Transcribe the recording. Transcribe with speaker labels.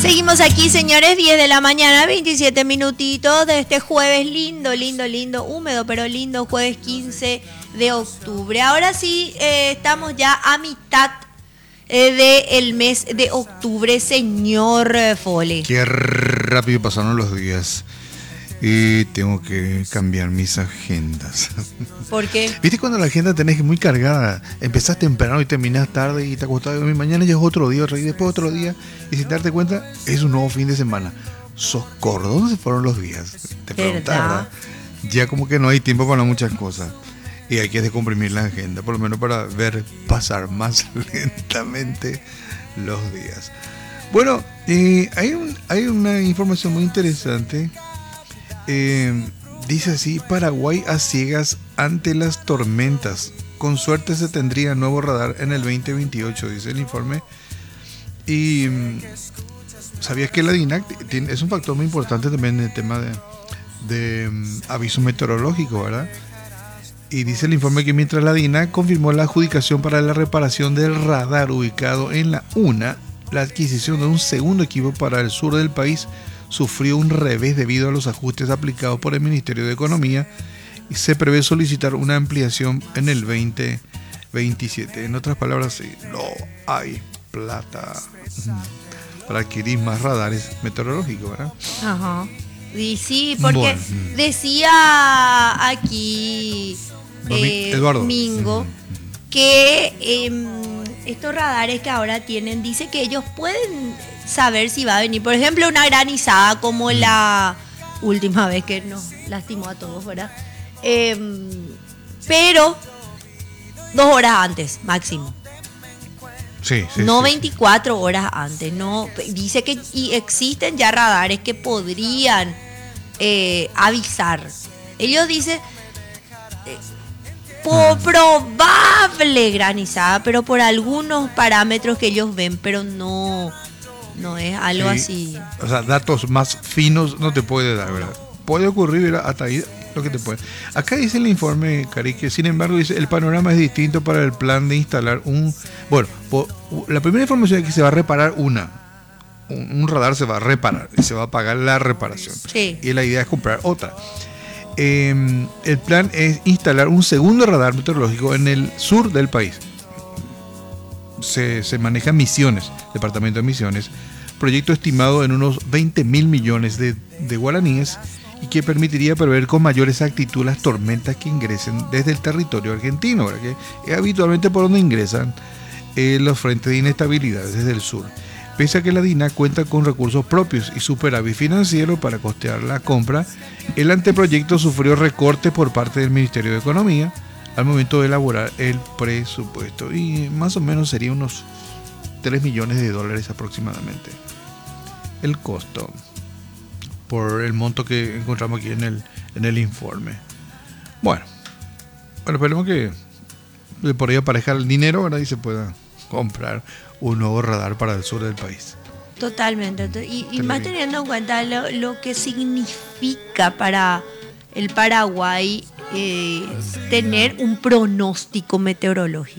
Speaker 1: Seguimos aquí, señores, 10 de la mañana, 27 minutitos de este jueves lindo, lindo, lindo, húmedo, pero lindo, jueves 15 de octubre. Ahora sí, estamos ya a mitad del mes de octubre, señor Fole.
Speaker 2: Qué rápido pasaron los días. Y tengo que cambiar mis agendas.
Speaker 1: ¿Por qué?
Speaker 2: ¿Viste cuando la agenda tenés muy cargada? Empezás temprano y terminás tarde y te acostás. Mañana ya es otro día, y después otro día. Y sin darte cuenta, es un nuevo fin de semana. Socorro, ¿dónde se fueron los días? Te preguntás, ¿verdad? Ya como que no hay tiempo para muchas cosas. Y hay que descomprimir la agenda, por lo menos para ver pasar más lentamente los días. Bueno, hay una información muy interesante. Dice así: Paraguay a ciegas ante las tormentas. Con suerte se tendría nuevo radar en el 2028, dice el informe. Y ¿sabías que la DINAC es un factor muy importante también en el tema de aviso meteorológico, verdad? Y dice el informe que mientras la DINAC confirmó la adjudicación para la reparación del radar ubicado en la UNA, la adquisición de un segundo equipo para el sur del país sufrió un revés debido a los ajustes aplicados por el Ministerio de Economía y se prevé solicitar una ampliación en el 2027. En otras palabras, sí, no hay plata para adquirir más radares meteorológicos, ¿verdad?
Speaker 1: Ajá. Y sí, porque decía aquí
Speaker 2: Eduardo
Speaker 1: Mingo que estos radares que ahora tienen, dice que ellos pueden saber si va a venir, por ejemplo, una granizada como la última vez que nos lastimó a todos, ¿verdad? Pero 2 horas antes, máximo.
Speaker 2: Sí,
Speaker 1: no
Speaker 2: sí,
Speaker 1: 24 horas antes. No, dice que y existen ya radares que podrían avisar. Ellos dicen probable granizada, pero por algunos parámetros que ellos ven, pero no es algo así.
Speaker 2: O sea, datos más finos no te puede dar, ¿verdad? Puede ocurrir hasta ahí lo que te puede. Acá dice el informe, Cari, que sin embargo dice el panorama es distinto para el plan de instalar un... Bueno, la primera información es que se va a reparar un radar se va a reparar y se va a pagar la reparación.
Speaker 1: Sí.
Speaker 2: Y la idea es comprar otra. El plan es instalar un segundo radar meteorológico en el sur del país. Se maneja Misiones, departamento de Misiones, proyecto estimado en unos 20.000 millones de guaraníes y que permitiría prever con mayor exactitud las tormentas que ingresen desde el territorio argentino, ¿verdad? Que es habitualmente por donde ingresan los frentes de inestabilidad desde el sur. Pese a que la DINA cuenta con recursos propios y superávit financiero para costear la compra, el anteproyecto sufrió recortes por parte del Ministerio de Economía al momento de elaborar el presupuesto, y más o menos sería unos $3 millones aproximadamente el costo por el monto que encontramos aquí en el informe. Bueno, esperemos que por ahí aparezca el dinero, ¿verdad? Y se pueda comprar un nuevo radar para el sur del país.
Speaker 1: Totalmente. Y más teniendo en cuenta lo que significa para el Paraguay tener un pronóstico meteorológico.